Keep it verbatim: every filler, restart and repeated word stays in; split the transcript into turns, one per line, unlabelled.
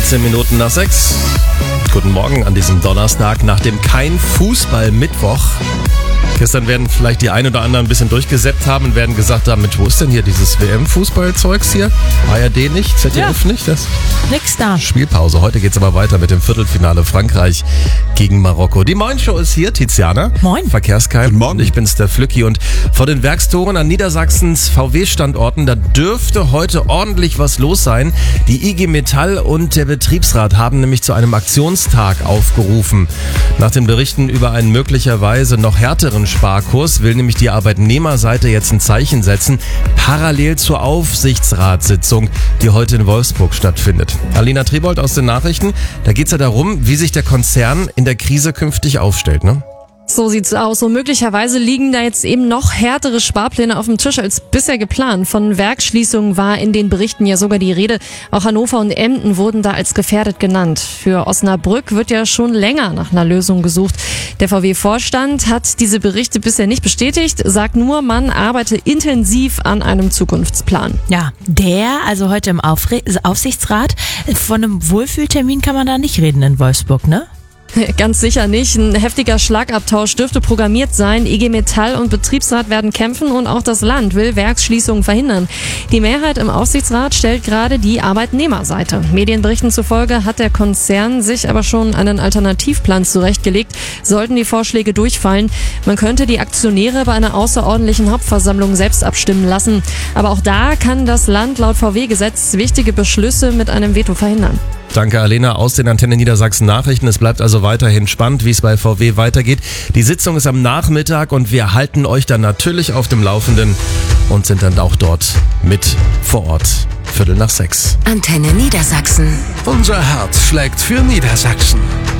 dreizehn Minuten nach sechs. Guten Morgen an diesem Donnerstag nach dem Kein-Fußball-Mittwoch. Gestern werden vielleicht die ein oder anderen ein bisschen durchgesäppt haben und werden gesagt haben, Mensch, wo ist denn hier dieses W M-Fußball-Zeugs hier? A R D nicht, Z D F ja. nicht? Das
Nix da.
Spielpause. Heute geht's aber weiter mit dem Viertelfinale Frankreich gegen Marokko. Die Moin-Show ist hier, Tiziana.
Moin.
Verkehrskeim.
Guten Morgen.
Ich bin's, der Flücki. Und vor den Werkstoren an Niedersachsens V W-Standorten, da dürfte heute ordentlich was los sein. Die I G Metall und der Betriebsrat haben nämlich zu einem Aktionstag aufgerufen. Nach den Berichten über einen möglicherweise noch härteren Sparkurs will nämlich die Arbeitnehmerseite jetzt ein Zeichen setzen, parallel zur Aufsichtsratssitzung, die heute in Wolfsburg stattfindet. Alina Tribold aus den Nachrichten, da geht es ja darum, wie sich der Konzern in der Krise künftig aufstellt, ne?
So sieht's aus. Und möglicherweise liegen da jetzt eben noch härtere Sparpläne auf dem Tisch als bisher geplant. Von Werksschließungen war in den Berichten ja sogar die Rede. Auch Hannover und Emden wurden da als gefährdet genannt. Für Osnabrück wird ja schon länger nach einer Lösung gesucht. Der V W-Vorstand hat diese Berichte bisher nicht bestätigt, sagt nur, man arbeite intensiv an einem Zukunftsplan.
Ja, der, also heute im Aufre- Aufsichtsrat, von einem Wohlfühltermin kann man da nicht reden in Wolfsburg, ne?
Ganz sicher nicht. Ein heftiger Schlagabtausch dürfte programmiert sein. I G Metall und Betriebsrat werden kämpfen und auch das Land will Werksschließungen verhindern. Die Mehrheit im Aufsichtsrat stellt gerade die Arbeitnehmerseite. Medienberichten zufolge hat der Konzern sich aber schon einen Alternativplan zurechtgelegt, sollten die Vorschläge durchfallen. Man könnte die Aktionäre bei einer außerordentlichen Hauptversammlung selbst abstimmen lassen. Aber auch da kann das Land laut V W-Gesetz wichtige Beschlüsse mit einem Veto verhindern.
Danke, Alena, aus den Antenne Niedersachsen Nachrichten. Es bleibt also weiterhin spannend, wie es bei V W weitergeht. Die Sitzung ist am Nachmittag und wir halten euch dann natürlich auf dem Laufenden und sind dann auch dort mit vor Ort. Viertel nach sechs.
Antenne Niedersachsen.
Unser Herz schlägt für Niedersachsen.